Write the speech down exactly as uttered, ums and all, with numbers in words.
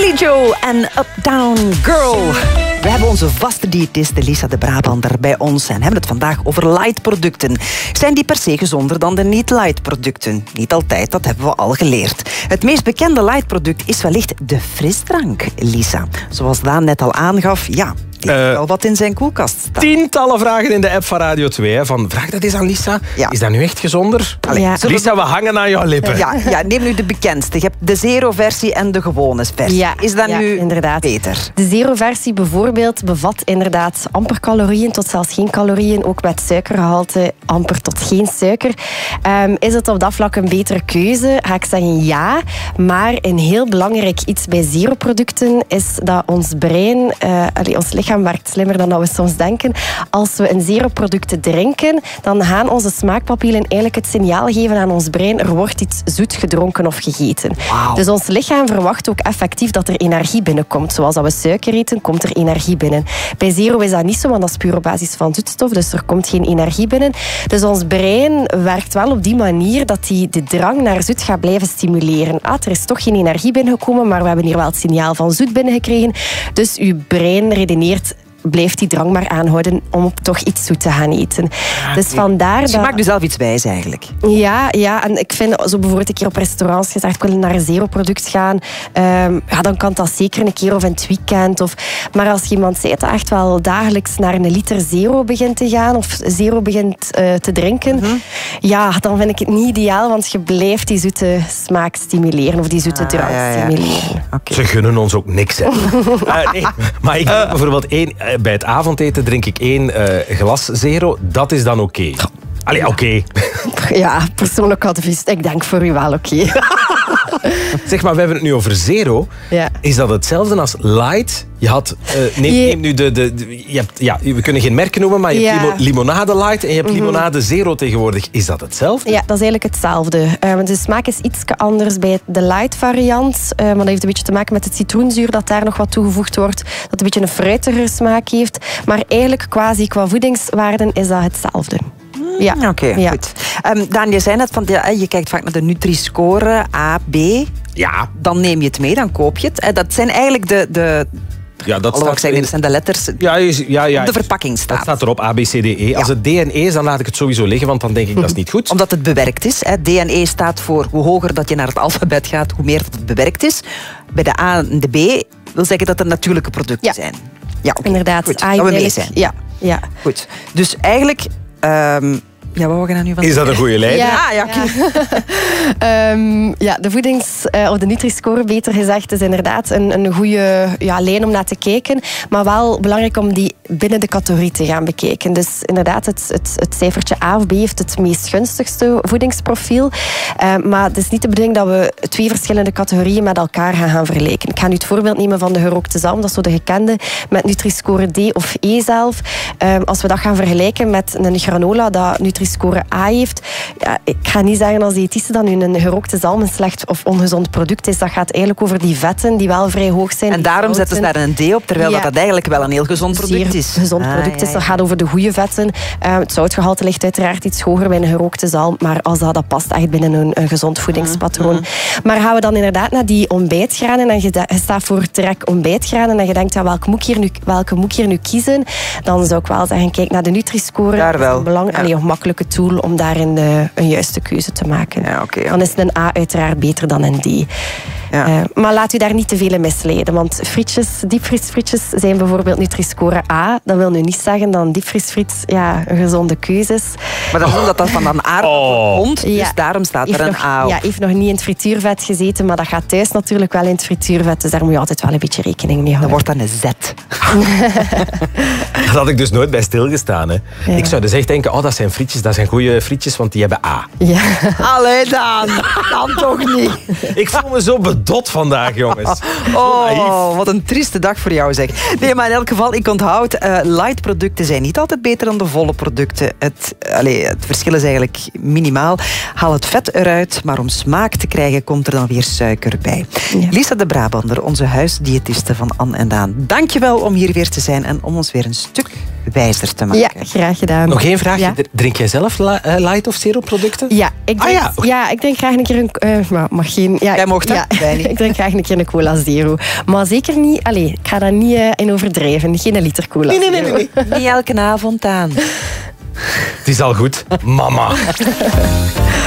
Billy Joel en Uptown Girl. We hebben onze vaste diëtiste Lisa de Brabander bij ons en hebben het vandaag over light-producten. Zijn die per se gezonder dan de niet-light-producten? Niet altijd, dat hebben we al geleerd. Het meest bekende light-product is wellicht de frisdrank, Lisa. Zoals Daan net al aangaf, ja, die heeft uh, wel wat in zijn koelkast staan. Tientallen vragen in de app van Radio twee. Hè, van, vraag dat eens aan Lisa. Ja. Is dat nu echt gezonder? Allee, ja. Lisa, we hangen aan jouw lippen. Ja, ja, neem nu de bekendste. Je hebt de zero-versie en de gewone versie. Ja, is dat ja, nu inderdaad beter? De zero-versie bijvoorbeeld bevat inderdaad amper calorieën tot zelfs geen calorieën. Ook met suikergehalte amper tot geen suiker. Um, is het op dat vlak een betere keuze? Ga ik zeggen ja. Maar een heel belangrijk iets bij zero-producten is dat ons brein, uh, allee, ons lichaam werkt slimmer dan dat we soms denken. Als we een zero-product drinken, dan gaan onze smaakpapillen eigenlijk het signaal geven aan ons brein, er wordt iets zoet gedronken of gegeten. Wow. Dus ons lichaam verwacht ook effectief dat er energie binnenkomt. Zoals dat we suiker eten, komt er energie binnen. Bij zero is dat niet zo, want dat is puur op basis van zoetstof, dus er komt geen energie binnen. Dus ons brein werkt wel op die manier dat hij de drang naar zoet gaat blijven stimuleren. Ah, er is toch geen energie binnengekomen, maar we hebben hier wel het signaal van zoet binnengekregen. Dus uw brein redeneert, blijft die drang maar aanhouden om toch iets zoet te gaan eten. Ja, dus vandaar dus je dat... maakt dus zelf iets wijs eigenlijk. Ja, ja, en ik vind, zo bijvoorbeeld een keer op restaurants gezegd, ik wil naar een zero-product gaan, um, ja, dan kan dat zeker een keer of in het weekend. Of, maar als iemand zei dat echt wel dagelijks naar een liter zero begint te gaan, of zero begint uh, te drinken, mm-hmm. ja, dan vind ik het niet ideaal, want je blijft die zoete smaak stimuleren, of die zoete ah, drang ja, ja. stimuleren. Okay. Ze gunnen ons ook niks, hè. uh, nee, maar ik drink bijvoorbeeld één... Bij het avondeten drink ik één uh, glas zero. Dat is dan oké. Okay. Allee, oké. Okay. Ja, persoonlijk advies. Ik denk voor u wel oké. Okay. Zeg maar, we hebben het nu over zero. Ja. Is dat hetzelfde als light? Je had... Uh, neem, neem nu de... de, de je hebt, ja, we kunnen geen merken noemen, maar je ja. hebt limo, limonade light en je hebt mm-hmm. limonade zero tegenwoordig. Is dat hetzelfde? Ja, dat is eigenlijk hetzelfde. Uh, de smaak is iets anders bij de light variant. Uh, maar dat heeft een beetje te maken met het citroenzuur dat daar nog wat toegevoegd wordt. Dat een beetje een fruitigere smaak heeft. Maar eigenlijk quasi qua voedingswaarden is dat hetzelfde. Ja. Oké, okay, ja. goed. Um, Daan, je zei net, van, ja, je kijkt vaak naar de Nutri-score A, B. Ja. Dan neem je het mee, dan koop je het. Dat zijn eigenlijk de... de ja, dat staat, zeggen, dat zijn de letters ja, ja, ja, op de verpakking staat. Dat staat erop, A, B, C, D, E. Als ja. het D en E is, dan laat ik het sowieso liggen, want dan denk ik dat is niet goed. Omdat het bewerkt is. Hè. D en E staat voor hoe hoger dat je naar het alfabet gaat, hoe meer dat het bewerkt is. Bij de A en de B wil zeggen dat er natuurlijke producten ja. zijn. Ja, okay. Inderdaad. Goed, dat we mee zijn. Ja. Ja. Goed. Dus eigenlijk... Um, Ja, wat we gaan nu van is dat een goede lijn? Ja, ja, ja. um, ja de voedings- uh, of de Nutri-score, beter gezegd, is inderdaad een, een goede ja, lijn om naar te kijken. Maar wel belangrijk om die binnen de categorie te gaan bekijken. Dus inderdaad, het, het, het cijfertje A of B heeft het meest gunstigste voedingsprofiel. Uh, maar het is niet de bedoeling dat we twee verschillende categorieën met elkaar gaan, gaan vergelijken. Ik ga nu het voorbeeld nemen van de gerookte zalm, dat is zo de gekende, met Nutri-score D of E zelf. Um, als we dat gaan vergelijken met een granola dat Nutri score A heeft. Ja, ik ga niet zeggen als diëtiste dat nu een gerookte zalm een slecht of ongezond product is. Dat gaat eigenlijk over die vetten die wel vrij hoog zijn. En daarom zetten ze daar een D op, terwijl ja. dat eigenlijk wel een heel gezond product is. Zeer gezond product ah, is. Ja, ja. Dat gaat over de goede vetten. Uh, het zoutgehalte ligt uiteraard iets hoger bij een gerookte zalm, maar als dat, dat past echt binnen een, een gezond voedingspatroon. Mm-hmm. Maar gaan we dan inderdaad naar die ontbijtgranen en je, je staat voor trek ontbijtgranen en je denkt, ja, welke, moet ik hier nu, welke moet ik hier nu kiezen? Dan zou ik wel zeggen, kijk naar de Nutri-score. Daar wel. Belang, ja. allee, een makkelijke tool om daarin uh, een juiste keuze te maken. Ja, okay, ja. Dan is een A uiteraard beter dan een D. Ja. Uh, maar laat u daar niet te veel in misleiden. Want frietjes, diepvriesfrietjes zijn bijvoorbeeld Nutri-score A. Dat wil nu niet zeggen dat een diepvriesfriet ja, een gezonde keuze is. Maar dat is omdat dat van een aardappel komt, oh. dus ja. daarom staat er een nog, A op. Ja, heeft nog niet in het frituurvet gezeten, maar dat gaat thuis natuurlijk wel in het frituurvet. Dus daar moet je altijd wel een beetje rekening mee houden. Dan wordt dat een Z. Dat had ik dus nooit bij stilgestaan. Hè. Ja. Ik zou dus echt denken, oh, dat zijn frietjes, dat zijn goede frietjes, want die hebben A. Ja. Allee dan, dan toch niet. Ik voel me zo bedot vandaag, jongens. Oh, wat een trieste dag voor jou, zeg. Nee, maar in elk geval, ik onthoud, uh, light producten zijn niet altijd beter dan de volle producten. Het, allee, het verschil is eigenlijk minimaal. Haal het vet eruit, maar om smaak te krijgen komt er dan weer suiker bij. Ja. Lisa de Brabander, onze huisdiëtiste van Anne en Daan. Dankjewel om hier weer te zijn en om ons weer een stuk wijzer te maken. Ja, graag gedaan. Nog één vraagje. Ja? Drink jij zelf li- uh, light of zero producten? Ja, ik drink, Ah, ja. ja, ik drink graag een keer een... Uh, maar mag geen... Ja, Jij mocht dat? ja, Wij niet. ik drink graag een keer een cola zero. Maar zeker niet... Allee, ik ga daar niet uh, in overdrijven. Geen liter cola Nee, nee, nee. zero. nee, nee. Niet elke avond aan. Het is al goed. Mama.